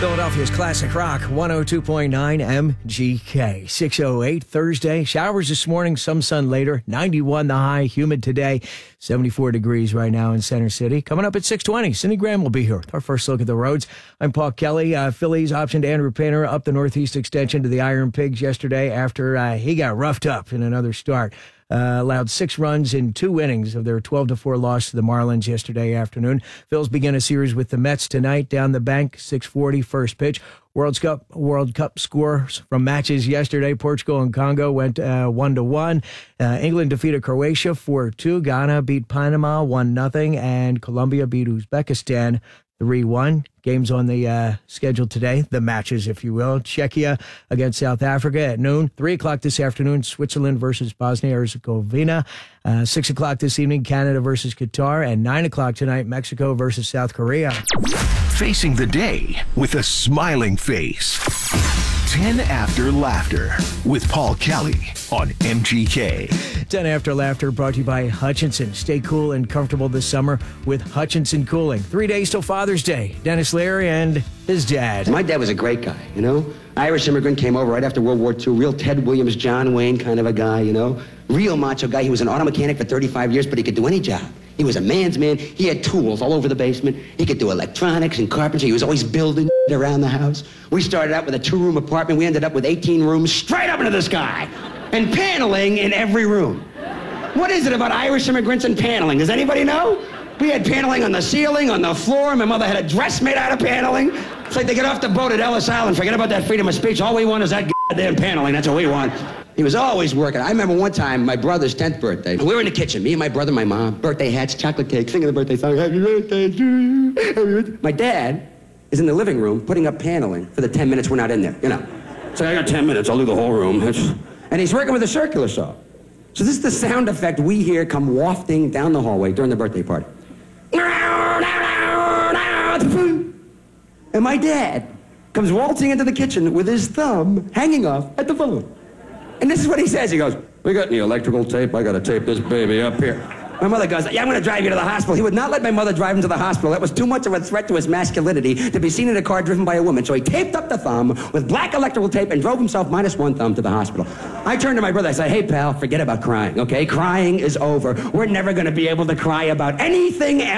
Philadelphia's Classic Rock, 102.9 MGK. 6:08 Thursday. Showers this morning, some sun later. 91 the high, humid today. 74 degrees right now in Center City. Coming up at 6:20, Cindy Graham will be here with our first look at the roads. I'm Paul Kelly. Phillies optioned Andrew Painter up the Northeast extension to the Iron Pigs yesterday after he got roughed up in another start. Allowed 6 runs in 2 innings of their 12-4 loss to the Marlins yesterday afternoon. Phils begin a series with the Mets tonight down the bank, 6:40 first pitch. World Cup scores from matches yesterday. Portugal and Congo went 1-1. England defeated Croatia 4-2. Ghana beat Panama 1-0. And Colombia beat Uzbekistan 3-1. Games on the schedule today, the matches, if you will. Czechia against South Africa at noon. 3 o'clock this afternoon, Switzerland versus Bosnia-Herzegovina. 6 o'clock this evening, Canada versus Qatar. And 9 o'clock tonight, Mexico versus South Korea. Facing the day with a smiling face. 10 After Laughter with Paul Kelly on MGK. 10 After Laughter brought to you by Hutchinson. Stay cool and comfortable this summer with Hutchinson Cooling. 3 days till Father's Day. Dennis Leary and his dad. My dad was a great guy, you know? Irish immigrant, came over right after World War II. Real Ted Williams, John Wayne kind of a guy, you know? Real macho guy. He was an auto mechanic for 35 years, but he could do any job. He was a man's man. He had tools all over the basement. He could do electronics and carpentry. He was always building around the house. We started out with a 2-room apartment. We ended up with 18 rooms straight up into the sky. And paneling in every room. What is it about Irish immigrants and paneling? Does anybody know? We had paneling on the ceiling, on the floor. My mother had a dress made out of paneling. It's like they get off the boat at Ellis Island. Forget about that freedom of speech. All we want is that goddamn paneling. That's what we want. He was always working. I remember one time, my brother's 10th birthday. We were in the kitchen, me and my brother, my mom, birthday hats, chocolate cake, singing the birthday song, happy birthday to you. Happy birthday. My dad is in the living room putting up paneling for the 10 minutes we're not in there, you know. So I got 10 minutes, I'll do the whole room. And he's working with a circular saw. So this is the sound effect we hear come wafting down the hallway during the birthday party. And my dad comes waltzing into the kitchen with his thumb hanging off at the phone. And this is what he says. He goes, "We got any electrical tape? I got to tape this baby up here." My mother goes, "Yeah, I'm going to drive you to the hospital." He would not let my mother drive him to the hospital. That was too much of a threat to his masculinity to be seen in a car driven by a woman. So he taped up the thumb with black electrical tape and drove himself -1 thumb to the hospital. I turned to my brother. I said, "Hey, pal, forget about crying, okay? Crying is over. We're never going to be able to cry about anything else."